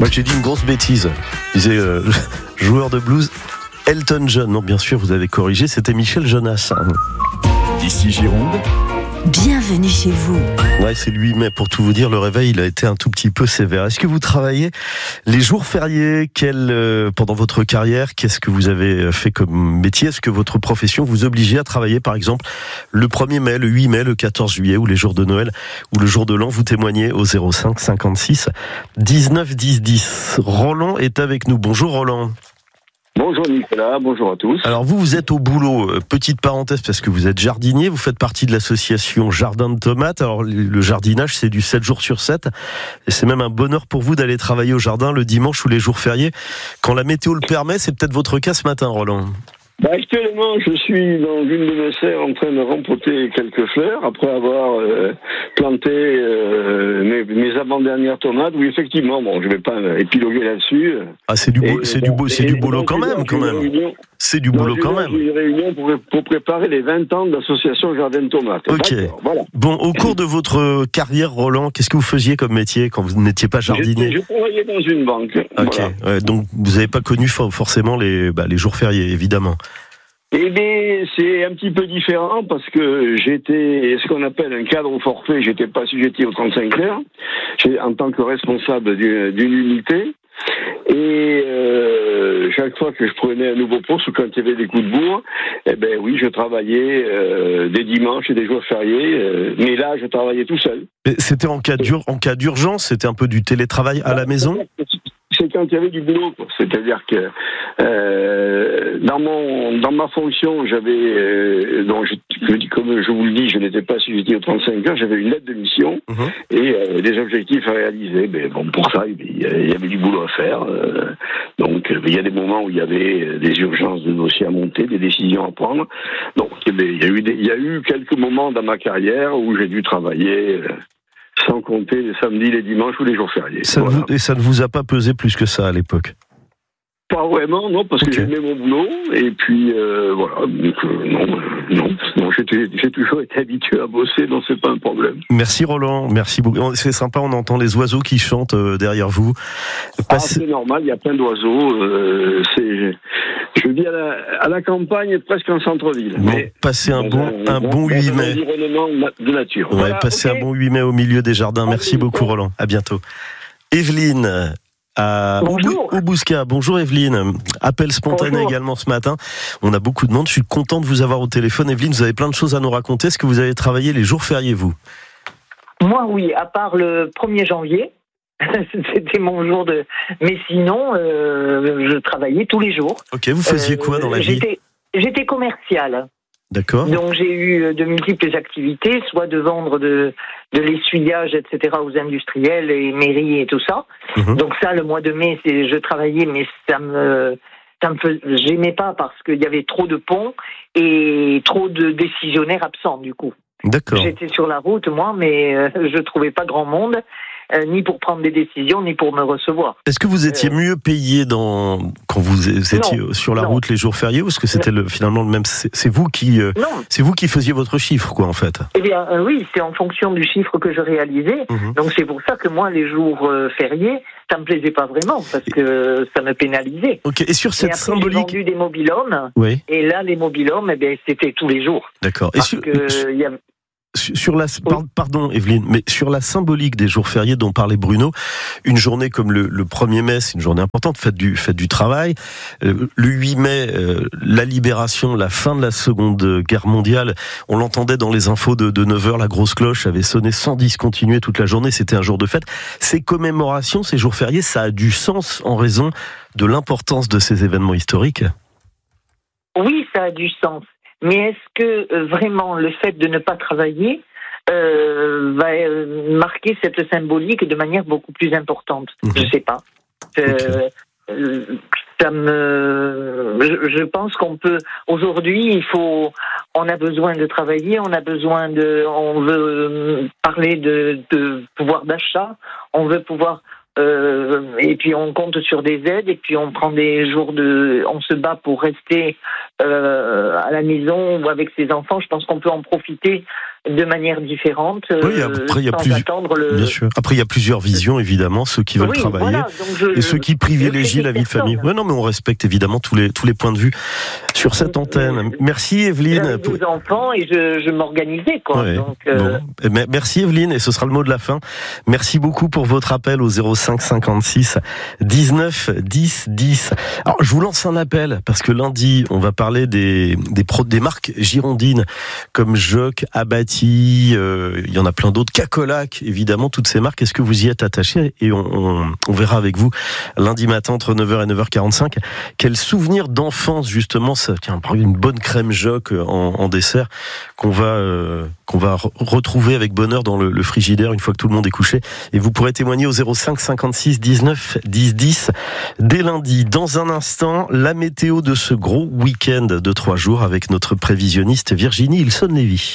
Moi j'ai dit une grosse bêtise. Je disais joueur de blues Elton John. Non, bien sûr, vous avez corrigé, c'était Michel Jonas. Ici Gironde. Bienvenue chez vous. Ouais, c'est lui, mais pour tout vous dire, le réveil, il a été un tout petit peu sévère. Est-ce que vous travaillez les jours fériés pendant votre carrière? Qu'est-ce que vous avez fait comme métier? Est-ce que votre profession vous obligeait à travailler, par exemple, le 1er mai, le 8 mai, le 14 juillet, ou les jours de Noël, ou le jour de l'an? Vous témoignez au 05 56 19 10 10. Roland est avec nous. Bonjour Roland. Bonjour Nicolas, bonjour à tous. Alors vous êtes au boulot, petite parenthèse parce que vous êtes jardinier, vous faites partie de l'association Jardin de Tomates. Alors le jardinage c'est du 7 jours sur 7 et c'est même un bonheur pour vous d'aller travailler au jardin le dimanche ou les jours fériés. Quand la météo le permet, c'est peut-être votre cas ce matin Roland. Actuellement, je suis dans une de mes serres en train de rempoter quelques fleurs après avoir planté mes avant-dernières tomates. Oui, effectivement, bon, je vais pas épiloguer là-dessus. Ah, c'est du boulot quand même. C'est du boulot quand même. J'ai une réunion pour préparer les 20 ans de l'association Jardin de Tomates. Ok. Voilà. Bon, au cours de votre carrière, Roland, qu'est-ce que vous faisiez comme métier quand vous n'étiez pas jardinier? Je travaillais dans une banque. Ok. Voilà. Ouais, donc vous n'avez pas connu forcément les jours fériés, évidemment. Eh bien, c'est un petit peu différent parce que j'étais ce qu'on appelle un cadre au forfait. J'étais pas assujetti aux 35 heures. En tant que responsable d'une unité. Et chaque fois que je prenais un nouveau poste ou quand il y avait des coups de bourre, eh ben oui, je travaillais des dimanches et des jours fériés. Mais là, je travaillais tout seul. Et c'était en cas d'urgence, c'était un peu du télétravail à la maison. C'est quand il y avait du boulot, quoi. C'est-à-dire que dans ma fonction, j'avais comme je vous le dis, je n'étais pas assujetti aux 35 heures, j'avais une lettre de mission et des objectifs à réaliser. Mais bon, pour ça, il y avait du boulot à faire. Donc, il y a des moments où il y avait des urgences de dossiers à monter, des décisions à prendre. Donc, il y a eu quelques moments dans ma carrière où j'ai dû travailler. Sans compter les samedis, les dimanches ou les jours fériés. Et ça ne vous a pas pesé plus que ça à l'époque? Pas vraiment, non, parce que j'aimais mon boulot, et puis voilà, donc non, j'ai toujours été habitué à bosser, donc c'est pas un problème. Merci Roland, merci beaucoup. C'est sympa, on entend les oiseaux qui chantent derrière vous. C'est normal, il y a plein d'oiseaux, je vis à la campagne, presque en centre-ville. Bon, passez un bon 8 mai. Un environnement de nature. Ouais, voilà, passez un bon 8 mai au milieu des jardins. Merci beaucoup Roland, à bientôt. Evelyne au Bouscat. Bonjour Evelyne. Appel spontané également ce matin. On a beaucoup de monde. Je suis content de vous avoir au téléphone. Evelyne, vous avez plein de choses à nous raconter. Est-ce que vous avez travaillé les jours fériés, vous? Moi, oui, à part le 1er janvier. C'était mon jour de... Mais sinon, je travaillais tous les jours. Ok, vous faisiez quoi dans la vie? J'étais commerciale. D'accord. Donc j'ai eu de multiples activités, soit de vendre de l'essuyage, etc. aux industriels et mairies et tout ça. Donc ça, le mois de mai, je travaillais, mais j'aimais pas parce qu'il y avait trop de ponts et trop de décisionnaires absents du coup. D'accord. J'étais sur la route, moi, mais je trouvais pas grand monde, ni pour prendre des décisions, ni pour me recevoir. Est-ce que vous étiez mieux payé quand vous étiez sur la route les jours fériés, ou est-ce que c'était finalement le même? C'est vous qui faisiez votre chiffre, quoi, en fait? Eh bien, oui, c'est en fonction du chiffre que je réalisais. Donc c'est pour ça que moi, les jours fériés, ça me plaisait pas vraiment, parce que ça me pénalisait. Ok. Et sur cette symbolique, j'ai vendu des mobil-homes. Oui. Et là, les mobil-homes, c'était tous les jours. D'accord. Et pardon Evelyne, mais sur la symbolique des jours fériés dont parlait Bruno, une journée comme le 1er mai, c'est une journée importante, fête du travail. Le 8 mai, la libération, la fin de la Seconde Guerre mondiale, on l'entendait dans les infos de 9h, la grosse cloche avait sonné sans discontinuer toute la journée, c'était un jour de fête. Ces commémorations, ces jours fériés, ça a du sens en raison de l'importance de ces événements historiques? Oui, ça a du sens. Mais est-ce que vraiment le fait de ne pas travailler va marquer cette symbolique de manière beaucoup plus importante? Je sais pas. Je pense qu'on peut aujourd'hui, on a besoin de travailler, on veut parler de pouvoir d'achat, on veut pouvoir et puis on compte sur des aides, et puis on prend des jours on se bat pour rester à la maison ou avec ses enfants. Je pense qu'on peut en profiter de manière différente, oui, après, sans attendre le... Bien sûr. Après, il y a plusieurs visions, évidemment, ceux qui veulent travailler et ceux qui privilégient la vie de famille. Ouais, non, mais on respecte évidemment tous les points de vue sur cette antenne. Merci Evelyne. J'avais 2 enfants et je m'organisais, quoi. Ouais. Donc, merci Evelyne, et ce sera le mot de la fin. Merci beaucoup pour votre appel au 05 56 19 10 10. Alors, je vous lance un appel parce que lundi, on va parler des marques girondines comme Joc, Abati, il y en a plein d'autres, Cacolac, évidemment, toutes ces marques. Est-ce que vous y êtes attachés? Et on verra avec vous lundi matin entre 9h et 9h45 quel souvenir d'enfance justement, ça, tiens, une bonne crème Joc en dessert qu'on va retrouver avec bonheur dans le frigidaire une fois que tout le monde est couché. Et vous pourrez témoigner au 05 56 19 10 10 dès lundi. Dans un instant, la météo de ce gros week-end de 3 jours avec notre prévisionniste Virginie Ilson-Lévy.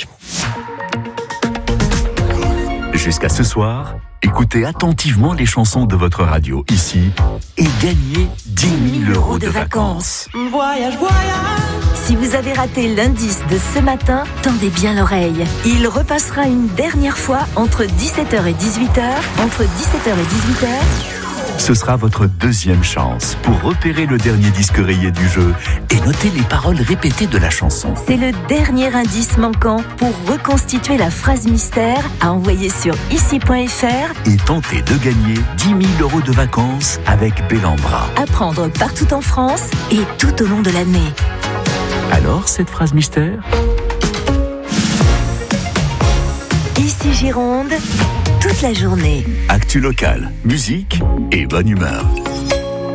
Jusqu'à ce soir, écoutez attentivement les chansons de votre radio ici et gagnez 10 000 € de vacances. Voyage, voyage. Si vous avez raté l'indice de ce matin, tendez bien l'oreille. Il repassera une dernière fois entre 17h et 18h. Entre 17h et 18h. Ce sera votre deuxième chance pour repérer le dernier disque rayé du jeu et noter les paroles répétées de la chanson. C'est le dernier indice manquant pour reconstituer la phrase mystère à envoyer sur ici.fr et tenter de gagner 10 000 € de vacances avec Bellambra. à prendre partout en France et tout au long de l'année. Alors, cette phrase mystère ? Ici Gironde, toute la journée. Actu local, musique et bonne humeur.